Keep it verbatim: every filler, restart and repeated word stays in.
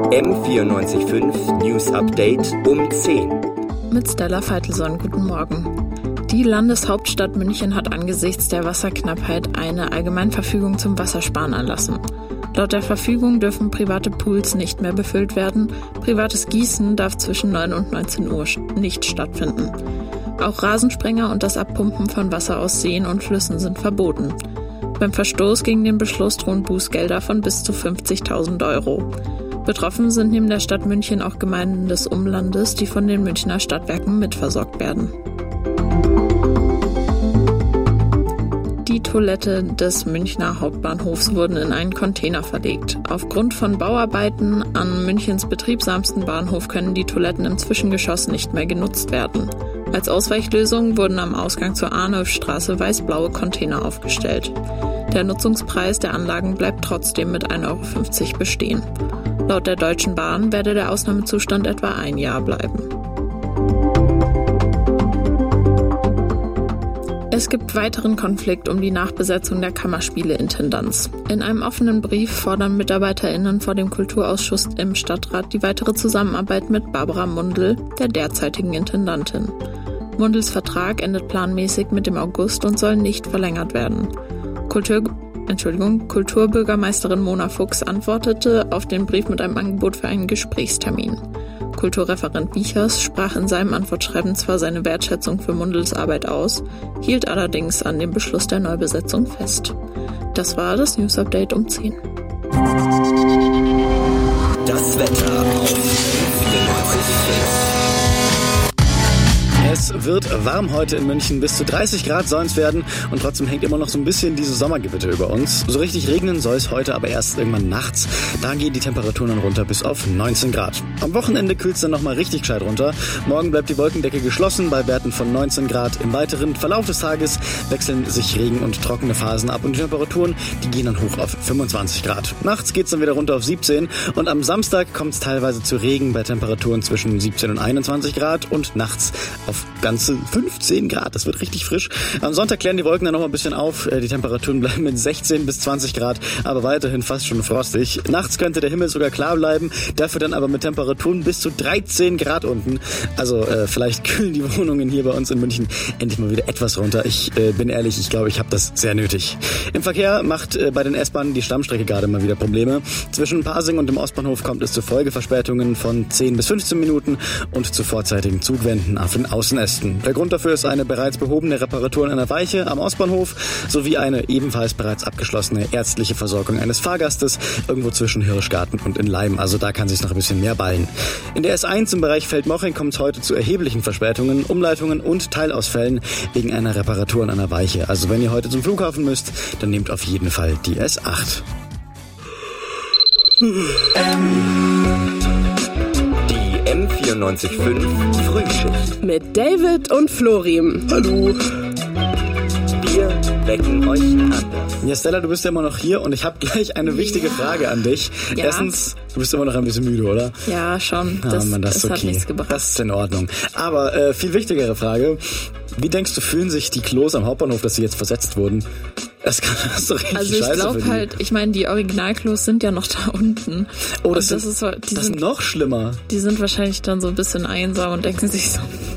M vierundneunzig Komma fünf News Update um zehn. Mit Stella Veitelson, guten Morgen. Die Landeshauptstadt München hat angesichts der Wasserknappheit eine Allgemeinverfügung zum Wassersparen erlassen. Laut der Verfügung dürfen private Pools nicht mehr befüllt werden. Privates Gießen darf zwischen neun und neunzehn Uhr nicht stattfinden. Auch Rasensprenger und das Abpumpen von Wasser aus Seen und Flüssen sind verboten. Beim Verstoß gegen den Beschluss drohen Bußgelder von bis zu fünfzigtausend Euro. Betroffen sind neben der Stadt München auch Gemeinden des Umlandes, die von den Münchner Stadtwerken mitversorgt werden. Die Toilette des Münchner Hauptbahnhofs wurden in einen Container verlegt. Aufgrund von Bauarbeiten an Münchens betriebsamsten Bahnhof können die Toiletten im Zwischengeschoss nicht mehr genutzt werden. Als Ausweichlösung wurden am Ausgang zur Arnulfstraße weiß-blaue Container aufgestellt. Der Nutzungspreis der Anlagen bleibt trotzdem mit ein Euro fünfzig bestehen. Laut der Deutschen Bahn werde der Ausnahmezustand etwa ein Jahr bleiben. Es gibt weiteren Konflikt um die Nachbesetzung der Kammerspiele-Intendanz. In einem offenen Brief fordern MitarbeiterInnen vor dem Kulturausschuss im Stadtrat die weitere Zusammenarbeit mit Barbara Mundl, der derzeitigen Intendantin. Mundls Vertrag endet planmäßig mit dem August und soll nicht verlängert werden. Kultur, Entschuldigung, Kulturbürgermeisterin Mona Fuchs antwortete auf den Brief mit einem Angebot für einen Gesprächstermin. Kulturreferent Wiechers sprach in seinem Antwortschreiben zwar seine Wertschätzung für Mundls Arbeit aus, hielt allerdings an dem Beschluss der Neubesetzung fest. Das war das News Update um zehn. Das Wetter auf vierundneunzig Komma fünf. Es wird warm heute in München, bis zu dreißig Grad sollen es werden und trotzdem hängt immer noch so ein bisschen diese Sommergewitter über uns. So richtig regnen soll es heute aber erst irgendwann nachts. Da gehen die Temperaturen dann runter bis auf neunzehn Grad. Am Wochenende kühlt es dann nochmal richtig gescheit runter. Morgen bleibt die Wolkendecke geschlossen bei Werten von neunzehn Grad. Im weiteren Verlauf des Tages wechseln sich Regen- und trockene Phasen ab und die Temperaturen, die gehen dann hoch auf fünfundzwanzig Grad. Nachts geht es dann wieder runter auf siebzehn und am Samstag kommt es teilweise zu Regen bei Temperaturen zwischen siebzehn und einundzwanzig Grad und nachts auf ganze fünfzehn Grad. Das wird richtig frisch. Am Sonntag klären die Wolken dann noch mal ein bisschen auf. Die Temperaturen bleiben mit sechzehn bis zwanzig Grad, aber weiterhin fast schon frostig. Nachts könnte der Himmel sogar klar bleiben, dafür dann aber mit Temperaturen bis zu dreizehn Grad unten. Also äh, vielleicht kühlen die Wohnungen hier bei uns in München endlich mal wieder etwas runter. Ich äh, bin ehrlich, ich glaube, ich habe das sehr nötig. Im Verkehr macht äh, bei den S-Bahnen die Stammstrecke gerade mal wieder Probleme. Zwischen Pasing und dem Ostbahnhof kommt es zu Folgeverspätungen von zehn bis fünfzehn Minuten und zu vorzeitigen Zugwenden auf den Außenästen. Der Grund dafür ist eine bereits behobene Reparatur in einer Weiche am Ostbahnhof sowie eine ebenfalls bereits abgeschlossene ärztliche Versorgung eines Fahrgastes irgendwo zwischen Hirschgarten und in Leim. Also da kann sich noch ein bisschen mehr ballen. In der S eins im Bereich Feldmoching kommt es heute zu erheblichen Verspätungen, Umleitungen und Teilausfällen wegen einer Reparatur in einer Weiche. Also wenn ihr heute zum Flughafen müsst, dann nehmt auf jeden Fall die S acht. M vierundneunzig Komma fünf Frühschicht. Mit David und Florim. Hallo. Wir wecken euch anders. Ja, Stella, du bist ja immer noch hier und ich habe gleich eine wichtige ja. Frage an dich. Ja. Erstens, du bist immer noch ein bisschen müde, oder? Ja, schon. Das, ah, Mann, das, das ist hat okay. nichts gebracht. Das ist in Ordnung. Aber äh, viel wichtigere Frage. Wie denkst du, fühlen sich die Klos am Hauptbahnhof, dass sie jetzt versetzt wurden? Das kann das so richtig Also ich glaube halt, ich meine, die Originalklos sind ja noch da unten. Oh, das, das sind, ist so, die das sind ist noch schlimmer. Die sind wahrscheinlich dann so ein bisschen einsam und denken sich so,